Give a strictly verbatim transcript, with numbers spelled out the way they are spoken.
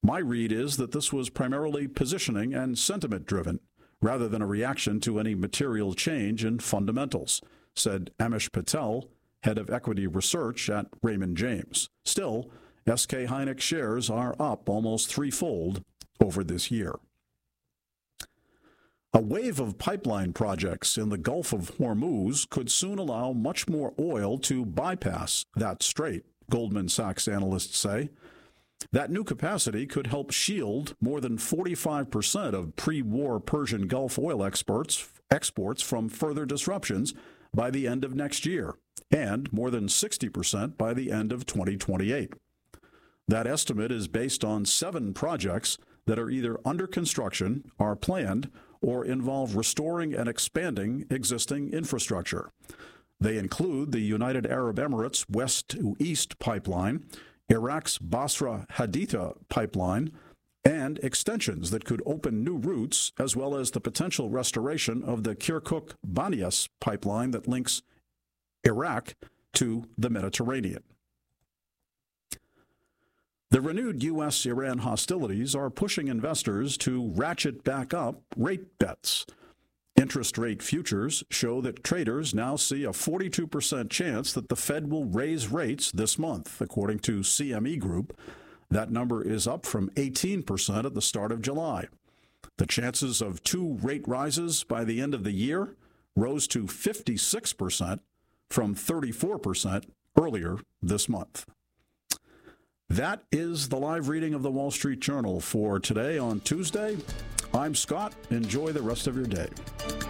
My read is that this was primarily positioning and sentiment driven, rather than a reaction to any material change in fundamentals, said Amish Patel, head of equity research at Raymond James. Still, S K Hynix shares are up almost threefold over this year. A wave of pipeline projects in the Gulf of Hormuz could soon allow much more oil to bypass that strait, Goldman Sachs analysts say. That new capacity could help shield more than forty-five percent of pre-war Persian Gulf oil exports, exports from further disruptions by the end of next year, and more than sixty percent by the end of twenty twenty-eight. That estimate is based on seven projects that are either under construction, are planned, or involve restoring and expanding existing infrastructure. They include the United Arab Emirates West to East pipeline, Iraq's Basra Haditha pipeline, and extensions that could open new routes, as well as the potential restoration of the Kirkuk-Banias pipeline that links Iraq to the Mediterranean. The renewed U S Iran hostilities are pushing investors to ratchet back up rate bets. Interest rate futures show that traders now see a forty-two percent chance that the Fed will raise rates this month, according to C M E Group. That number is up from eighteen percent at the start of July. The chances of two rate rises by the end of the year rose to fifty-six percent from thirty-four percent earlier this month. That is the live reading of the Wall Street Journal for today on Tuesday. I'm Scott. Enjoy the rest of your day.